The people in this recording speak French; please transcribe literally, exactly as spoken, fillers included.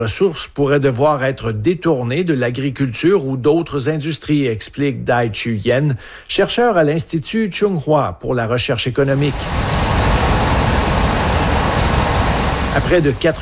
ressources pourraient devoir être détournées de l'agriculture ou d'autres industries, explique Dai Chu Yen, chercheur à l'Institut Chung-Hua pour la recherche économique. À près de quatre